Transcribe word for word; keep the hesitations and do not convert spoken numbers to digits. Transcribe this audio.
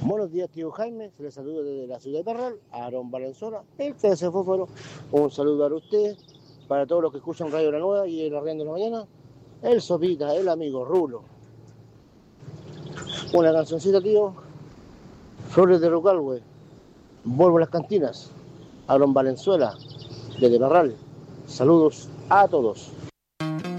Buenos días, tío Jaime. Se les saluda desde la ciudad de Parral, Aarón Valenzuela, el que hace fósforo. Un saludo para usted, para todos los que escuchan Radio La Nueva y el Arriendo de la Mañana. El Sopita, el amigo Rulo. Una cancioncita, tío. Flores de Rucalhue. Vuelvo a las cantinas. Aarón Valenzuela, desde Parral. Saludos a todos.